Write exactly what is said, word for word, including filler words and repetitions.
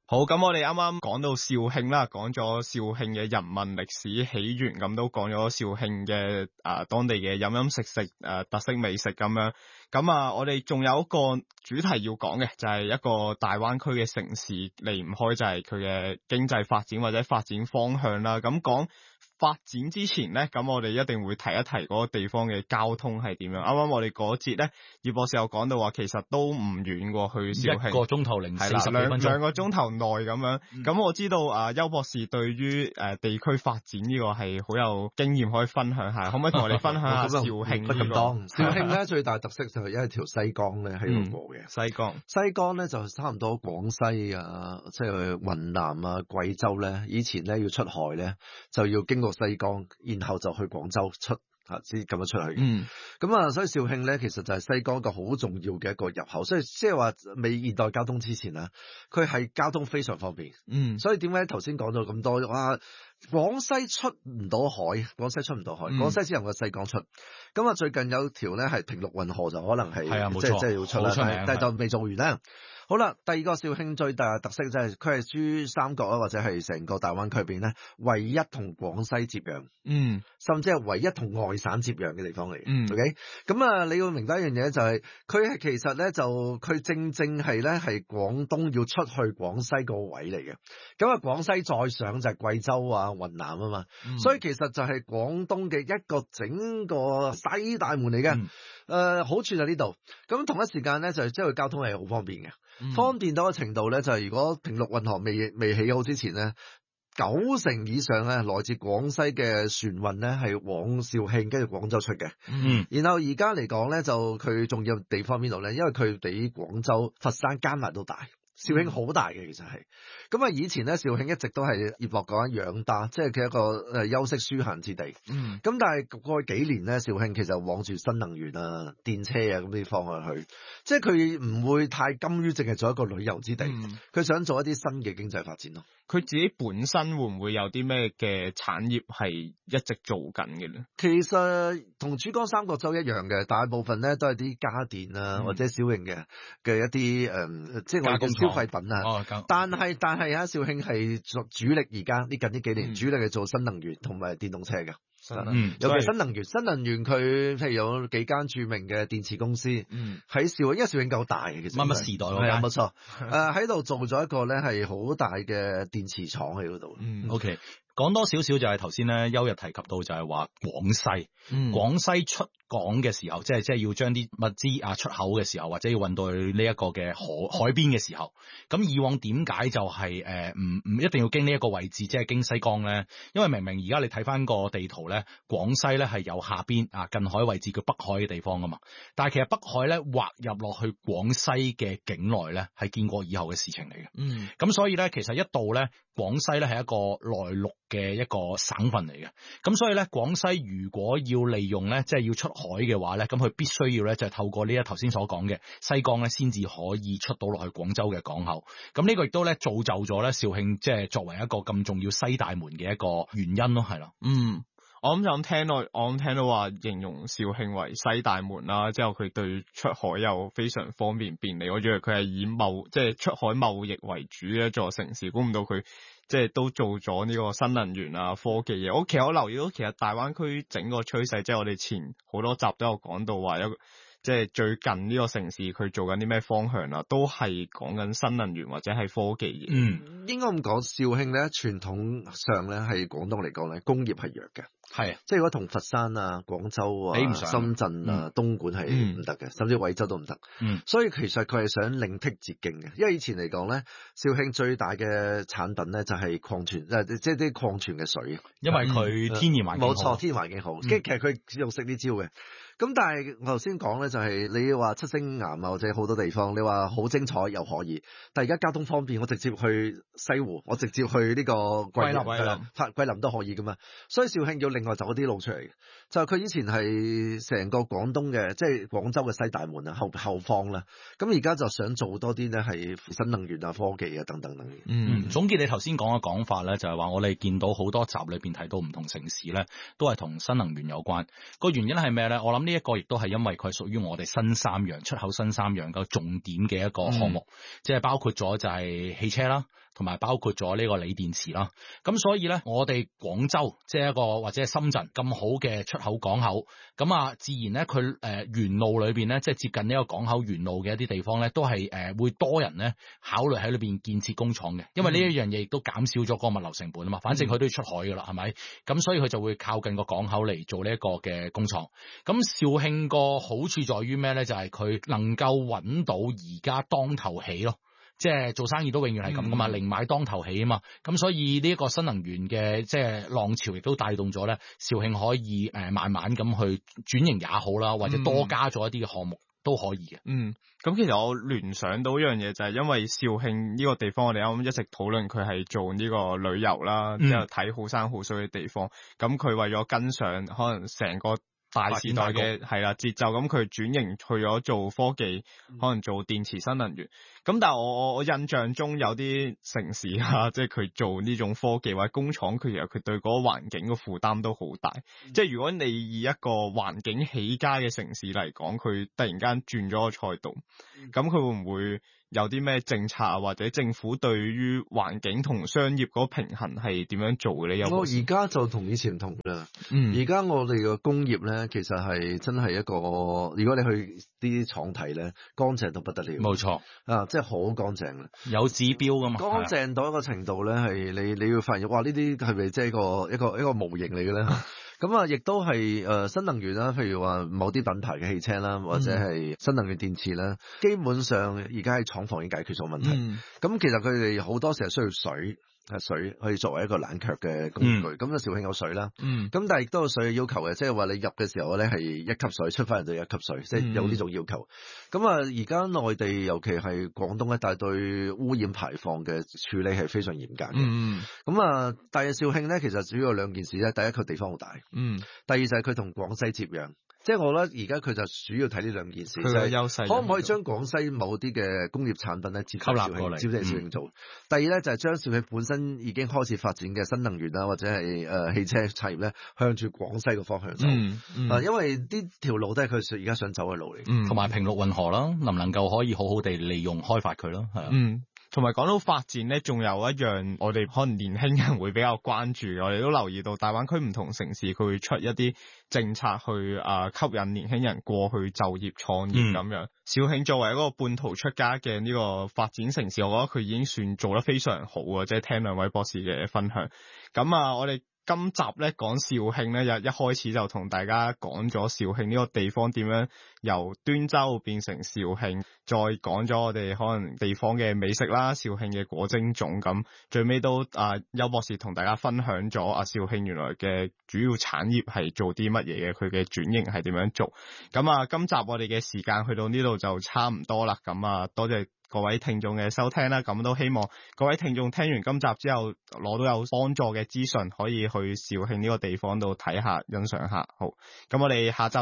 好，咁我哋啱啱講到肇慶啦，講咗肇慶嘅人民歷史起源，咁都講咗肇慶嘅誒、呃、當地嘅飲飲食食誒、呃、特色美食咁樣。咁啊，我哋仲有一個主題要講嘅，就係、是、一個大灣區嘅城市，離唔開就係佢嘅經濟發展或者發展方向啦。咁講發展之前咧，咁我哋一定會提一提嗰個地方嘅交通係點樣。啱啱我哋嗰節咧，葉博士有講到話，其實都唔遠過去肇慶， 一個鐘頭零四十幾分鐘， 兩兩個鐘頭內咁樣。咁、嗯、我知道啊，邱博士對於誒地區發展呢個係好有經驗，可以分享下，可唔可以同我哋分享下肇慶呢、這個？ 肇慶咧最大特色就係因為條西江咧喺度過嘅， 西江西江咧就差唔多廣西啊，即係雲南啊、貴州咧，以前咧要出海咧就要經過西江，然後就去廣州出啊，先咁樣出去。嗯，咁啊，所以肇慶咧其實就係西江一個好重要嘅一個入口，所以即係話未現代交通之前啊，佢係交通非常方便。嗯，所以點解頭先講咗咁多哇？廣西出唔到海，廣西出唔到海，廣、嗯、西只能夠西江出。咁啊，最近有條咧係平陸運河就可能係係啊，冇錯，即係即係要出啦，但係但係就未做完啦。好啦，第二個肇慶最大嘅特色就係佢係珠三角啊，或者係成個大灣區入邊咧，唯一同廣西接壤，嗯，甚至係唯一同外省接壤嘅地方嚟嘅。嗯 ，OK，咁啊，你要明白一樣嘢就係、是，佢係其實咧就佢正正係咧係廣東要出去廣西個位嚟嘅。咁啊，廣西再上就係貴州啊、雲南啊嘛、嗯，所以其實就係廣東嘅一個整個西大門嚟嘅。誒、嗯呃，好處就呢度。咁同一時間咧就係即係交通係好方便嘅。嗯、方便到嘅程度咧，就係、是、如果平陸運河未未起好之前咧，九成以上咧來自廣西嘅船運咧係往肇慶跟住廣州出嘅。嗯，然後而家嚟講咧，就佢重要地方邊度咧？因為佢比廣州、佛山加埋都大。肇慶好大嘅，其實係咁啊！以前咧，肇慶一直都係葉博講緊養打，即係佢一個誒休息舒閒之地。嗯，咁但係過去幾年咧，肇慶其實往住新能源啊、電車啊咁啲方向去，即係佢唔會太甘於淨係做一個旅遊之地，佢、嗯、想做一啲新嘅經濟發展咯。 佢自己本身會唔會有啲咩嘅產業係一直做緊嘅咧？ 其實同珠江三角洲一樣嘅，大部分咧都係啲家電啊、嗯、或者小型嘅嘅一啲誒、呃，即係我哋消費品啊。哦，但係但係啊，肇慶係主力而家呢近呢幾年、嗯、主力係做新能源同埋電動車嘅。嗯，尤其新能源，新能源佢譬如有幾間著名嘅電池公司，嗯，喺肇慶，因為肇慶夠大嘅，其實乜乜時代嗰間， 冇錯，誒喺度做咗一個咧係好大嘅電池廠喺嗰度。 嗯 ，OK。講多少少就係頭先咧，邱日提及到就係話廣西，嗯、廣西出港嘅時候，即係即係要將啲物資啊出口嘅時候，或者要運到去呢一個嘅海海邊嘅時候，咁以往點解就係誒唔唔一定要經呢一個位置，即係經西江咧？因為明明而家你睇翻個地圖咧，廣西咧係有下邊啊近海位置叫北海嘅地方噶嘛，但係其實北海咧劃入落去廣西嘅境內咧係見過以後嘅事情嚟嘅。嗯，咁所以咧其實一度咧廣西咧係一個內陸嘅一個省份嚟嘅，咁所以咧廣西如果要利用咧，即係要出海嘅話咧，咁佢必須要咧就係透過呢一頭先所講嘅西江咧，先至可以出到落去廣州嘅港口。咁呢個亦都咧造就咗咧肇慶即係作為一個咁重要西大門嘅一個原因咯，係咯。 嗯，我諗就咁聽到，我諗聽到話形容肇慶為西大門啦，之後佢對出海又非常方便便利。我以為佢係以貿即係出海貿易為主嘅一座城市，估唔到佢。即係都做咗呢個新能源啊科技嘢，我其實我留意到其實大灣區整個趨勢，即係我哋前好多集都有講到話有，即係最近呢個城市佢做緊啲咩方向啊，都係講緊新能源或者係科技嘢。 嗯，應該咁講，肇慶咧傳統上咧係廣東嚟講咧工業係弱嘅。係啊，即係如果同佛山啊、廣州啊、比唔上深圳啊、嗯、東莞係唔得嘅，甚至惠州都唔得。嗯，所以其實佢係想另闢捷徑嘅，因為以前嚟講咧，肇慶最大嘅產品咧就係礦泉，即係啲礦泉嘅水， 因為佢天然環境好。冇、嗯、錯，天然環境好。跟、嗯、其實佢用識呢招嘅。咁但係我頭先講咧就係你話七星岩啊或者好多地方，你話好精彩又可以，但係而家交通方便，我直接去西湖，我直接去呢個桂林、桂林、桂林都可以噶嘛。所以肇慶要另外走啲路出嚟嘅，就係、是、佢以前係成個廣東嘅，即係廣州嘅西大門啊，後後方啦。咁而家就想做多啲咧，係新能源啊、科技啊等等等。 嗯，總結你頭先講嘅講法咧，就係話我哋見到好多集裏邊提到唔同城市咧，都係同新能源有關。個原因係咩咧？我諗呢一個亦都係因為佢係屬於我哋新三樣出口新三樣嘅重點嘅一個項目，嗯、即係包括咗就係汽車啦。 同埋包括咗呢個鋰電池啦。咁所以咧，我哋廣州即係一個或者係深圳咁好嘅出口港口，咁啊自然咧佢誒沿路裏邊咧，即係接近呢個港口沿路嘅一啲地方咧，都係誒、呃、會多人咧考慮喺裏邊建設工廠嘅，因為呢一樣嘢亦都減少咗個物流成本啊嘛。反正佢都要出海噶啦，係咪？咁所以佢就會靠近個港口嚟做呢一個嘅工廠。咁肇慶個好處在於咩咧？就係、是、佢能夠揾到而家當頭起咯。即係做生意都永遠係咁噶嘛，寧買當頭起啊嘛，咁所以呢一個新能源嘅即係浪潮亦都帶動咗咧，肇慶可以誒慢慢咁去轉型也好啦，或者多加咗一啲嘅項目都可以嘅。 嗯，咁其實我聯想到一樣嘢就係因為肇慶呢個地方，我哋啱啱一直討論佢係做呢個旅遊啦，之後睇好山好水嘅地方，咁佢為咗跟上可能成個大時代嘅係啦節奏，咁佢轉型去咗做科技，可能做電池新能源。咁但係我我我印象中有啲城市啊，即係佢做呢種科技或者工廠，佢其實佢對嗰個環境嘅負擔都好大。嗯、即係如果你以一個環境起家嘅城市嚟講，佢突然間轉咗個賽道，咁佢、嗯、會唔會有啲咩政策啊，或者政府對於環境同商業嗰個平衡係點樣做嘅咧？有我而家就同以前唔同啦。嗯，而家我哋嘅工業咧，其實係真係一個，如果你去啲廠睇咧，乾淨到不得了。 冇錯啊，即係好乾淨啦， 有指標噶嘛。 乾淨到一個程度咧，係你你要發現，哇！呢啲係咪即係一個一個一個模型嚟嘅咧？咁啊，亦都係誒新能源啦，譬如話某啲品牌嘅汽車啦，或者係新能源電池啦，嗯、基本上而家喺廠房已經解決咗問題。咁、嗯、其實佢哋好多時候需要水。係水可以作為一個冷卻嘅工具，咁啊肇慶有水啦，咁、嗯、但係亦都有水嘅要求嘅，即係話你入嘅時候咧係一級水，出翻嚟就一級水，即係、嗯、有呢種要求。咁啊而家內地尤其係廣東一帶對污染排放嘅處理係非常嚴格嘅。咁啊、嗯，但係肇慶咧其實主要有兩件事咧，第一佢地方好大，嗯、第二就係佢同廣西接壤。即係我覺得而家佢就主要睇呢兩件事，佢嘅優勢，可唔可以將廣西某啲嘅工業產品咧接收肇慶，接嚟肇慶做？嗯、第二咧就係將肇慶本身已經開始發展嘅新能源啦，或者係誒、呃、汽車產業咧，向住廣西嘅方向走。嗯嗯、啊，因為呢條路都係佢而家想走嘅路嚟， 同埋、嗯、平陸運河啦，能唔能夠可以好好地利用開發佢咯？係啊。嗯同埋講到發展咧，仲有一樣我哋可能年輕人會比較關注，我哋都留意到大灣區唔同城市佢會出一啲政策去啊、呃、吸引年輕人過去就業創業咁樣。肇慶、嗯、作為一個半途出家嘅呢個發展城市，我覺得佢已經算做得非常好啊！即係聽兩位博士嘅分享。咁啊，我哋今集咧講肇慶咧，一一開始就同大家講咗肇慶呢個地方點樣由端州變成肇慶，再講咗我哋可能地方嘅美食啦，肇慶嘅果蒸粽咁，最尾都啊邱博士同大家分享咗啊肇慶原來嘅主要產業係做啲乜嘢嘅，佢嘅轉型係點樣做。咁啊，今集我哋嘅時間去到呢度就差唔多啦。咁啊，多謝各位聽眾嘅收聽啦，咁都希望各位聽眾聽完今集之後攞到有幫助嘅資訊，可以去肇慶呢個地方度睇下欣賞下。好，咁我哋下集